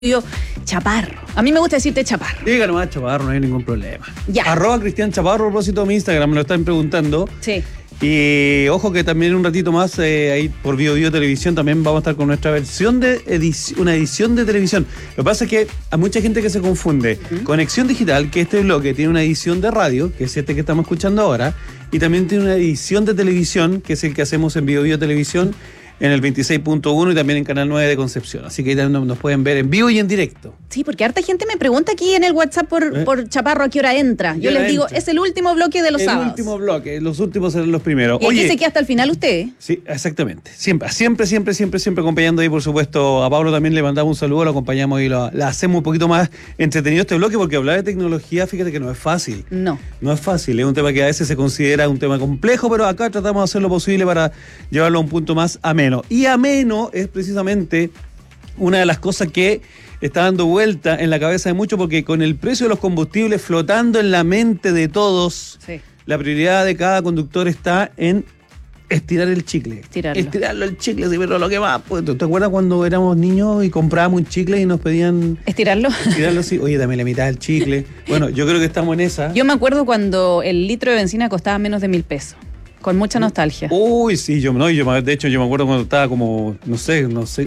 Chaparro. A mí me gusta decirte Chaparro. Diga nomás Chaparro, no hay ningún problema. Ya. @Cristian Chaparro, a propósito de mi Instagram, me lo están preguntando. Sí. Y ojo que también un ratito más, ahí por Bio Televisión, también vamos a estar con nuestra versión de una edición de televisión. Lo que pasa es que hay mucha gente que se confunde. Conexión Digital, que este bloque tiene una edición de radio, que es este que estamos escuchando ahora, y también tiene una edición de televisión, que es el que hacemos en Bio Televisión, en el 26.1 y también en Canal 9 de Concepción. Así que ahí también nos pueden ver en vivo y en directo. Sí, porque harta gente me pregunta aquí en el WhatsApp por Chaparro a qué hora entra. Yo les digo, es el último bloque de los sábados. El último bloque, los últimos serán los primeros. Y aquí se queda hasta el final usted. Sí, exactamente. Siempre acompañando ahí, por supuesto, a Pablo también le mandamos un saludo, lo acompañamos y la hacemos un poquito más entretenido este bloque, porque hablar de tecnología, fíjate que no es fácil. No es fácil, es un tema que a veces se considera un tema complejo, pero acá tratamos de hacer lo posible para llevarlo a un punto más ameno. Y ameno es precisamente una de las cosas que está dando vuelta en la cabeza de muchos, porque con el precio de los combustibles flotando en la mente de todos, sí, la prioridad de cada conductor está en estirar el chicle. Estirarlo el chicle, sí, pero lo que más. Pues, ¿te acuerdas cuando éramos niños y comprábamos un chicle y nos pedían estirarlo? Estirarlo, sí. Oye, dame la mitad del chicle. Bueno, yo creo que estamos en esa. Yo me acuerdo cuando el litro de benzina costaba menos de 1.000 pesos. Con mucha nostalgia. Uy, sí, de hecho yo me acuerdo cuando estaba como, no sé,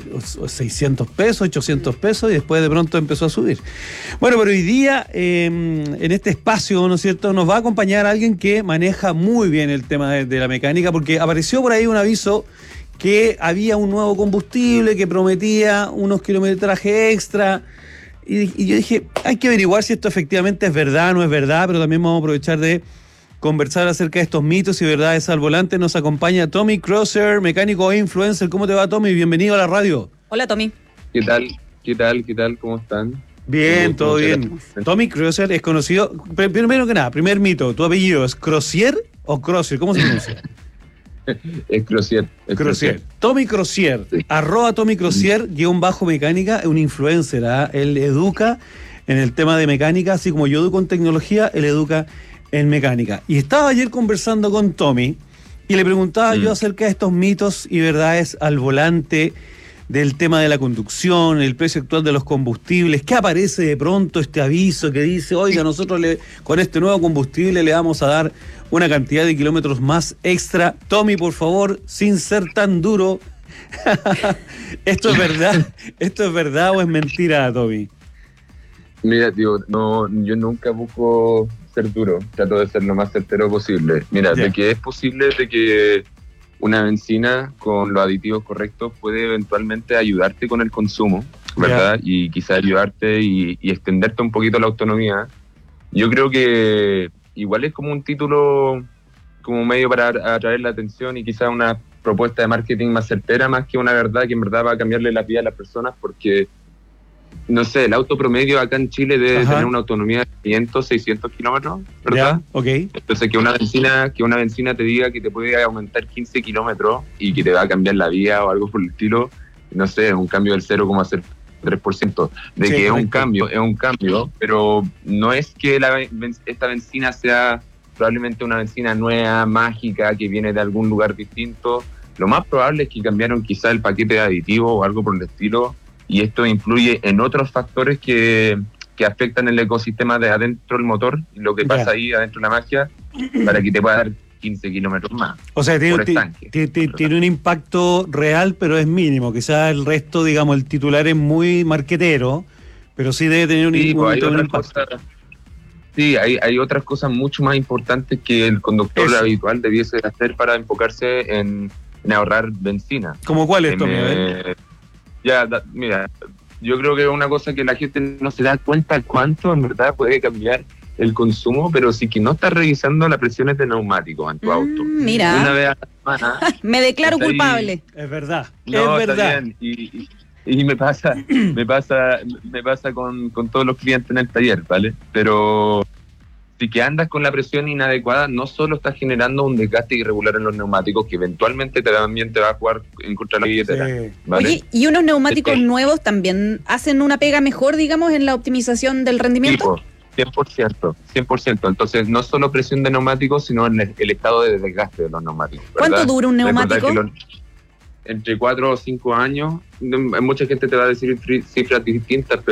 600 pesos, 800 pesos, y después de pronto empezó a subir. Bueno, pero hoy día, en este espacio, ¿no es cierto?, nos va a acompañar alguien que maneja muy bien el tema de la mecánica, porque apareció por ahí un aviso que había un nuevo combustible que prometía unos kilometrajes extra, y yo dije, hay que averiguar si esto efectivamente es verdad, no es verdad, pero también vamos a aprovechar de conversar acerca de estos mitos y verdades al volante. Nos acompaña Tommy Crosser, mecánico e influencer. ¿Cómo te va, Tommy? Bienvenido a la radio. Hola, Tommy. ¿Qué tal? ¿Cómo están? Bien, todo bien. Tommy Crosser es conocido, primero que nada, primer mito, ¿tu apellido es Crosier o Crosser? ¿Cómo se pronuncia? Es Crosier. Tommy Crosier, sí. @Tommy Crosier, _mecánica, es un influencer, ¿eh? Él educa en el tema de mecánica, así como yo educo en tecnología, él educa en mecánica. Y estaba ayer conversando con Tommy y le preguntaba yo acerca de estos mitos y verdades al volante, del tema de la conducción, el precio actual de los combustibles, que aparece de pronto este aviso que dice, oiga, nosotros con este nuevo combustible le vamos a dar una cantidad de kilómetros más extra. Tommy, por favor, sin ser tan duro, ¿esto es verdad o es mentira, Tommy? Mira, tío, no, yo nunca busco ser duro, trato de ser lo más certero posible. Mira, de que es posible de que una benzina con los aditivos correctos puede eventualmente ayudarte con el consumo, ¿verdad? Y quizás ayudarte y extenderte un poquito la autonomía. Yo creo que igual es como un título, como medio para atraer la atención y quizás una propuesta de marketing más certera, más que una verdad que en verdad va a cambiarle la vida a las personas, porque no sé, el auto promedio acá en Chile debe tener una autonomía de 500, 600 kilómetros, ¿verdad? Okay. Entonces que una benzina te diga que te puede aumentar 15 kilómetros y que te va a cambiar la vida o algo por el estilo, no sé, un cambio del 0,03%. De sí, que es un cambio, pero no es que esta benzina sea probablemente una benzina nueva, mágica, que viene de algún lugar distinto. Lo más probable es que cambiaron quizá el paquete de aditivos o algo por el estilo, y esto influye en otros factores que afectan el ecosistema de adentro del motor, y lo que pasa ahí adentro de la magia, para que te pueda dar 15 kilómetros más. O sea, tiene un impacto real, pero es mínimo. Quizás el resto, digamos, el titular es muy marquetero, pero sí debe tener un impacto. Sí, hay otras cosas mucho más importantes que el conductor habitual debiese hacer para enfocarse en ahorrar benzina. ¿Cómo cuál es, Tommy? Mira, yo creo que es una cosa que la gente no se da cuenta cuánto en verdad puede cambiar el consumo, pero sí que no estás revisando las presiones de neumáticos en tu auto. Mira. Una vez a la semana. Me declaro culpable. Es verdad. No, es verdad. Está bien. Y me pasa con todos los clientes en el taller, ¿vale? Pero si que andas con la presión inadecuada, no solo estás generando un desgaste irregular en los neumáticos, que eventualmente también te va a jugar en contra de la billetera. Sí. ¿Vale? Oye, ¿y unos neumáticos nuevos también hacen una pega mejor, digamos, en la optimización del rendimiento? 100%. Entonces, no solo presión de neumáticos, sino en el estado de desgaste de los neumáticos, ¿verdad? ¿Cuánto dura un neumático? entre 4 o 5 años, mucha gente te va a decir cifras distintas,